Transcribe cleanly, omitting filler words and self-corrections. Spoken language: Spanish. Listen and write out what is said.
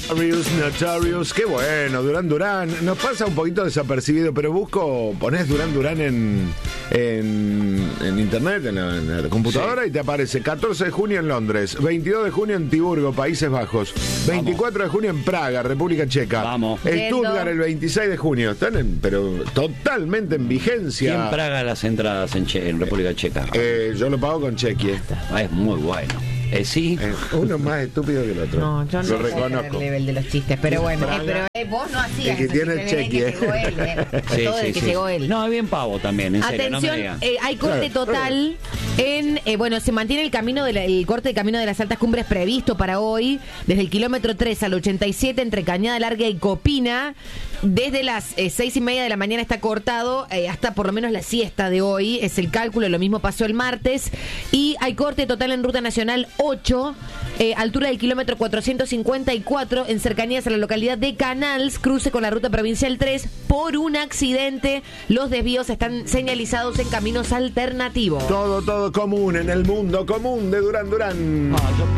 Notorious, qué bueno, Durán Durán. Nos pasa un poquito desapercibido, pero ponés Durán Durán en internet, en la computadora, sí, y te aparece 14 de junio en Londres, 22 de junio en Tiburgo, Países Bajos, 24 de junio en Praga, República Checa. Vamos. Stuttgart el 26 de junio. Están pero totalmente en vigencia. ¿Quién paga las entradas en República Checa? Yo lo pago con cheque. Es muy bueno. Sí. Uno más estúpido que el otro. No, yo no lo reconozco. El nivel de los chistes, pero bueno. Vos no hacías. El que tiene el cheque. Que llegó él. No, es bien pavo también, en serio. Atención, No me hay corte total en... se mantiene el corte de camino de las altas cumbres previsto para hoy, desde el kilómetro 3 al 87, entre Cañada Larga y Copina. Desde las 6:30 de la mañana está cortado, hasta por lo menos la siesta de hoy. Es el cálculo, lo mismo pasó el martes. Y hay corte total en Ruta Nacional 8, altura del kilómetro 454, en cercanías a la localidad de Canals, cruce con la ruta provincial 3, por un accidente. Los desvíos están señalizados en caminos alternativos. Todo común en el mundo común de Durán Durán.